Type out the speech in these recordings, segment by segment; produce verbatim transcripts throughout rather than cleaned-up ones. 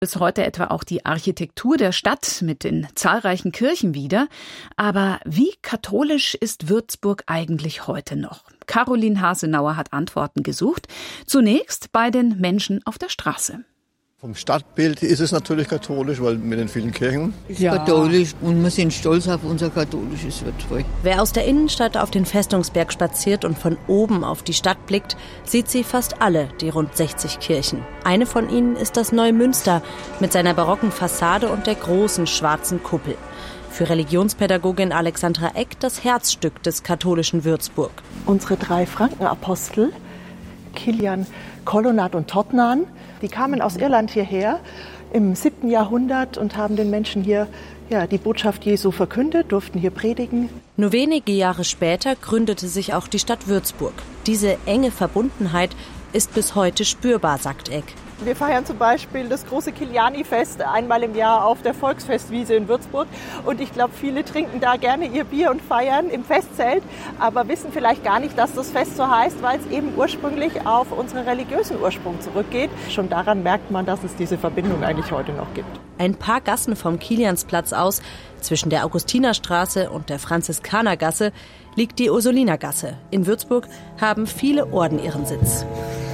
Bis heute etwa auch die Architektur der Stadt mit den zahlreichen Kirchen wieder. Aber wie katholisch ist Würzburg eigentlich heute noch? Caroline Hasenauer hat Antworten gesucht. Zunächst bei den Menschen auf der Straße. Vom Stadtbild ist es natürlich katholisch, weil mit den vielen Kirchen. Ja. Katholisch, und wir sind stolz auf unser katholisches Würzburg. Wer aus der Innenstadt auf den Festungsberg spaziert und von oben auf die Stadt blickt, sieht sie fast alle, die rund sechzig Kirchen. Eine von ihnen ist das Neumünster mit seiner barocken Fassade und der großen schwarzen Kuppel. Für Religionspädagogin Alexandra Eck das Herzstück des katholischen Würzburg. Unsere drei Frankenapostel, Kilian, Colonnat und Totnan, die kamen aus Irland hierher im siebten Jahrhundert und haben den Menschen hier ja, die Botschaft Jesu verkündet, durften hier predigen. Nur wenige Jahre später gründete sich auch die Stadt Würzburg. Diese enge Verbundenheit ist bis heute spürbar, sagt Eck. Wir feiern zum Beispiel das große Kiliani-Fest einmal im Jahr auf der Volksfestwiese in Würzburg. Und ich glaube, viele trinken da gerne ihr Bier und feiern im Festzelt, aber wissen vielleicht gar nicht, dass das Fest so heißt, weil es eben ursprünglich auf unseren religiösen Ursprung zurückgeht. Schon daran merkt man, dass es diese Verbindung eigentlich heute noch gibt. Ein paar Gassen vom Kiliansplatz aus, zwischen der Augustinerstraße und der Franziskanergasse, liegt die Ursulinergasse. In Würzburg haben viele Orden ihren Sitz.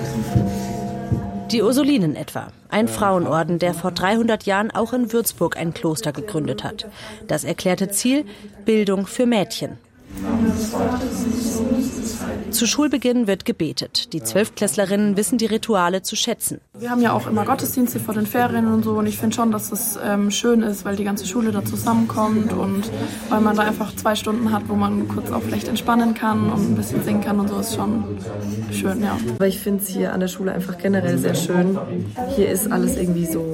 Die Ursulinen etwa, ein Frauenorden, der vor dreihundert Jahren auch in Würzburg ein Kloster gegründet hat. Das erklärte Ziel: Bildung für Mädchen. Zu Schulbeginn wird gebetet. Die Zwölftklässlerinnen wissen die Rituale zu schätzen. Wir haben ja auch immer Gottesdienste vor den Ferien und so. Und ich finde schon, dass es ähm, schön ist, weil die ganze Schule da zusammenkommt und weil man da einfach zwei Stunden hat, wo man kurz auch vielleicht entspannen kann und ein bisschen singen kann und so, ist schon schön, ja. Aber ich finde es hier an der Schule einfach generell sehr schön. Hier ist alles irgendwie so,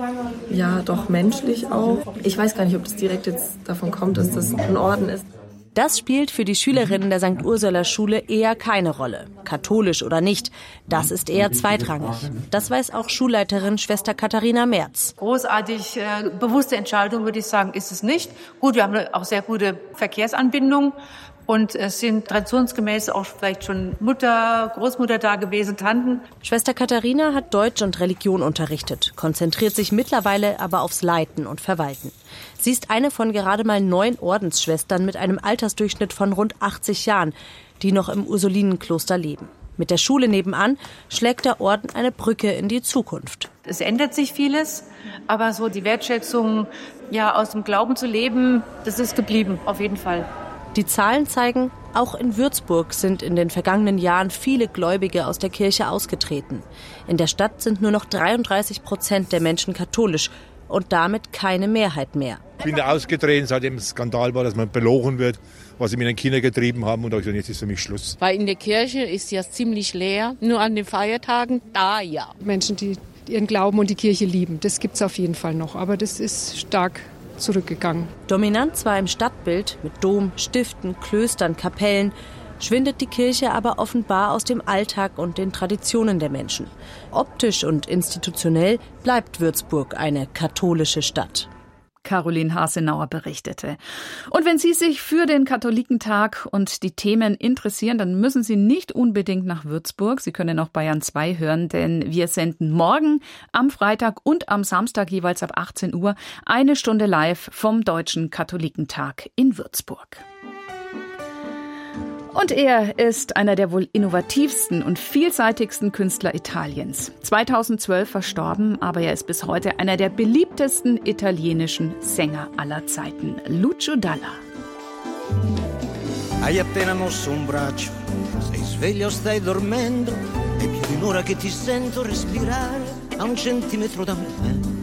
ja, doch menschlich auch. Ich weiß gar nicht, ob das direkt jetzt davon kommt, dass das ein Orden ist. Das spielt für die Schülerinnen der Sankt Ursuler Schule eher keine Rolle. Katholisch oder nicht, das ist eher zweitrangig. Das weiß auch Schulleiterin Schwester Katharina Merz. Großartig äh, bewusste Entscheidung, würde ich sagen, ist es nicht. Gut, wir haben auch sehr gute Verkehrsanbindung. Und es sind traditionsgemäß auch vielleicht schon Mutter, Großmutter da gewesen, Tanten. Schwester Katharina hat Deutsch und Religion unterrichtet, konzentriert sich mittlerweile aber aufs Leiten und Verwalten. Sie ist eine von gerade mal neun Ordensschwestern mit einem Altersdurchschnitt von rund achtzig Jahren, die noch im Ursulinenkloster leben. Mit der Schule nebenan schlägt der Orden eine Brücke in die Zukunft. Es ändert sich vieles, aber so die Wertschätzung, ja, aus dem Glauben zu leben, das ist geblieben, auf jeden Fall. Die Zahlen zeigen, auch in Würzburg sind in den vergangenen Jahren viele Gläubige aus der Kirche ausgetreten. In der Stadt sind nur noch dreiunddreißig Prozent der Menschen katholisch und damit keine Mehrheit mehr. Ich bin da ausgetreten, seitdem es Skandal war, dass man belogen wird, was sie mit den Kindern getrieben haben. Und jetzt ist für mich Schluss. Weil in der Kirche ist ja ziemlich leer, nur an den Feiertagen, da ja. Menschen, die ihren Glauben und die Kirche lieben, das gibt es auf jeden Fall noch, aber das ist stark zurückgegangen. Dominant zwar im Stadtbild mit Dom, Stiften, Klöstern, Kapellen, schwindet die Kirche aber offenbar aus dem Alltag und den Traditionen der Menschen. Optisch und institutionell bleibt Würzburg eine katholische Stadt. Caroline Hasenauer berichtete. Und wenn Sie sich für den Katholikentag und die Themen interessieren, dann müssen Sie nicht unbedingt nach Würzburg. Sie können auch Bayern zwei hören, denn wir senden morgen am Freitag und am Samstag jeweils ab achtzehn Uhr eine Stunde live vom Deutschen Katholikentag in Würzburg. Und er ist einer der wohl innovativsten und vielseitigsten Künstler Italiens. zweitausendzwölf verstorben, aber er ist bis heute einer der beliebtesten italienischen Sänger aller Zeiten. Lucio Dalla. Hai appena mosso un braccio, sei sveglio, stai dormendo, è più di un'ora che ti sento respirare a un centimetro da me.